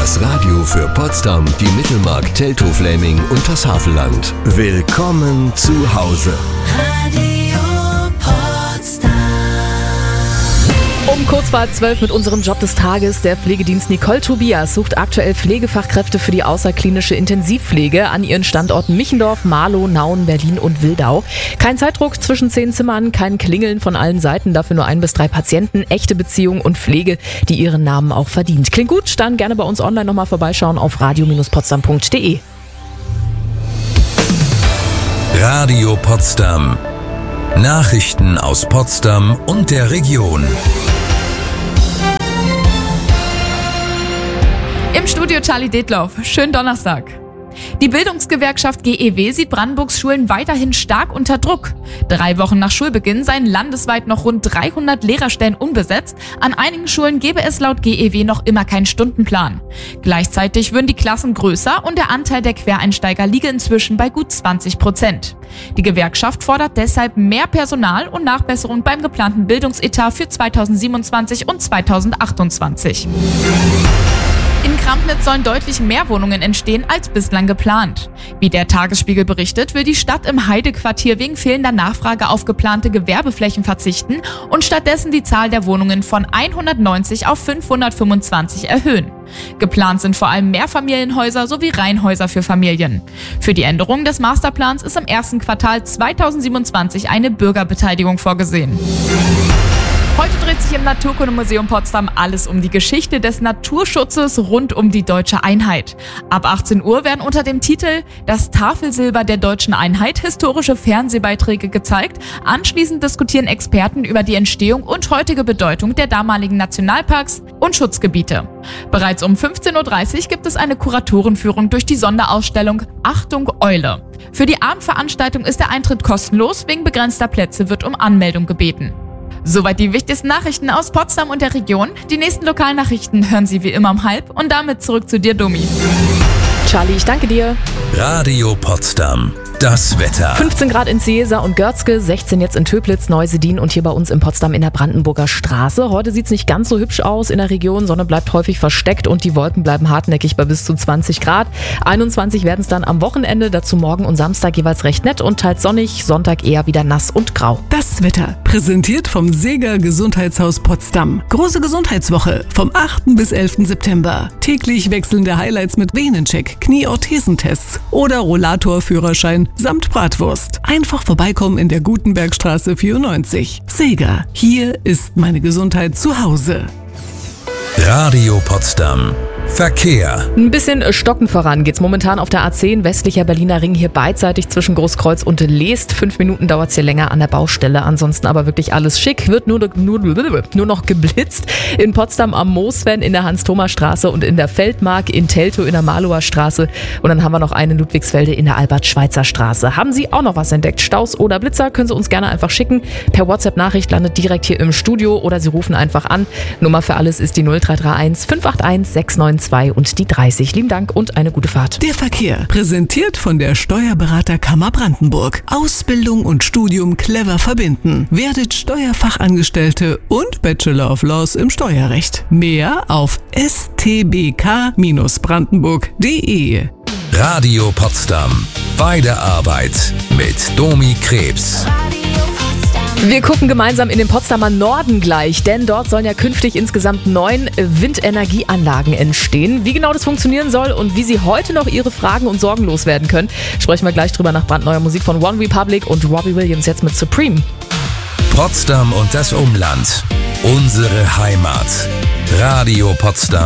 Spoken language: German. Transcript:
Das Radio für Potsdam, die Mittelmark, Teltow-Fläming und das Havelland. Willkommen zu Hause. Radio Potsdam. Um kurz vor 12 mit unserem Job des Tages. Der Pflegedienst Nicole Tobias sucht aktuell Pflegefachkräfte für die außerklinische Intensivpflege an ihren Standorten Michendorf, Marlow, Nauen, Berlin und Wildau. Kein Zeitdruck zwischen 10 Zimmern, kein Klingeln von allen Seiten, dafür nur 1 bis 3 Patienten, echte Beziehung und Pflege, die ihren Namen auch verdient. Klingt gut? Dann gerne bei uns online nochmal vorbeischauen auf radio-potsdam.de. Radio Potsdam. Nachrichten aus Potsdam und der Region. Im Studio Charlie Detloff. Schönen Donnerstag. Die Bildungsgewerkschaft GEW sieht Brandenburgs Schulen weiterhin stark unter Druck. 3 Wochen nach Schulbeginn seien landesweit noch rund 300 Lehrerstellen unbesetzt. An einigen Schulen gäbe es laut GEW noch immer keinen Stundenplan. Gleichzeitig würden die Klassen größer und der Anteil der Quereinsteiger liege inzwischen bei gut 20%. Die Gewerkschaft fordert deshalb mehr Personal und Nachbesserung beim geplanten Bildungsetat für 2027 und 2028. In Krampnitz sollen deutlich mehr Wohnungen entstehen als bislang geplant. Wie der Tagesspiegel berichtet, will die Stadt im Heidequartier wegen fehlender Nachfrage auf geplante Gewerbeflächen verzichten und stattdessen die Zahl der Wohnungen von 190 auf 525 erhöhen. Geplant sind vor allem Mehrfamilienhäuser sowie Reihenhäuser für Familien. Für die Änderung des Masterplans ist im ersten Quartal 2027 eine Bürgerbeteiligung vorgesehen. Heute dreht sich im Naturkundemuseum Potsdam alles um die Geschichte des Naturschutzes rund um die deutsche Einheit. Ab 18 Uhr werden unter dem Titel »Das Tafelsilber der deutschen Einheit« historische Fernsehbeiträge gezeigt. Anschließend diskutieren Experten über die Entstehung und heutige Bedeutung der damaligen Nationalparks und Schutzgebiete. Bereits um 15.30 Uhr gibt es eine Kuratorenführung durch die Sonderausstellung »Achtung Eule«. Für die Abendveranstaltung ist der Eintritt kostenlos, wegen begrenzter Plätze wird um Anmeldung gebeten. Soweit die wichtigsten Nachrichten aus Potsdam und der Region. Die nächsten Lokalnachrichten hören Sie wie immer um 12:30 und damit zurück zu dir, Domi. Charlie, ich danke dir. Radio Potsdam. Das Wetter. 15 Grad in Ciesa und Görzke, 16 jetzt in Töplitz, Neusedin und hier bei uns in Potsdam in der Brandenburger Straße. Heute sieht es nicht ganz so hübsch aus in der Region, Sonne bleibt häufig versteckt und die Wolken bleiben hartnäckig bei bis zu 20 Grad. 21 werden es dann am Wochenende, dazu morgen und Samstag jeweils recht nett und teils sonnig, Sonntag eher wieder nass und grau. Das Wetter, präsentiert vom Seeger Gesundheitshaus Potsdam. Große Gesundheitswoche vom 8. bis 11. September. Täglich wechselnde Highlights mit Venencheck, Knieorthesentests oder Rollatorführerschein samt Bratwurst. Einfach vorbeikommen in der Gutenbergstraße 94. Seeger, hier ist meine Gesundheit zu Hause. Radio Potsdam. Verkehr. Ein bisschen stockend voran geht's momentan auf der A10, westlicher Berliner Ring, hier beidseitig zwischen Großkreuz und Leest. 5 Minuten dauert's hier länger an der Baustelle, ansonsten aber wirklich alles schick. Wird nur noch geblitzt in Potsdam am Moosven, in der Hans-Thomas-Straße und in der Feldmark, in Teltow in der Marlower Straße. Und dann haben wir noch einen in Ludwigsfelde in der Albert-Schweitzer-Straße. Haben Sie auch noch was entdeckt? Staus oder Blitzer? Können Sie uns gerne einfach schicken. Per WhatsApp-Nachricht landet direkt hier im Studio oder Sie rufen einfach an. Nummer für alles ist die 0331 581 692 und die 30. Lieben Dank und eine gute Fahrt. Der Verkehr, präsentiert von der Steuerberaterkammer Brandenburg. Ausbildung und Studium clever verbinden. Werdet Steuerfachangestellte und Bachelor of Laws im Steuerrecht. Mehr auf stbk-brandenburg.de. Radio Potsdam. Bei der Arbeit mit Domi Krebs. Wir gucken gemeinsam in den Potsdamer Norden gleich, denn dort sollen ja künftig insgesamt 9 Windenergieanlagen entstehen. Wie genau das funktionieren soll und wie Sie heute noch Ihre Fragen und Sorgen loswerden können, sprechen wir gleich drüber nach brandneuer Musik von One Republic und Robbie Williams jetzt mit Supreme. Potsdam und das Umland. Unsere Heimat. Radio Potsdam.